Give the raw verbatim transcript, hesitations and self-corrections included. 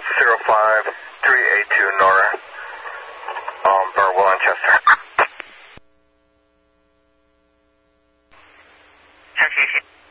Golf zero five three eight two Nora, um, Burwell, Manchester. Taxi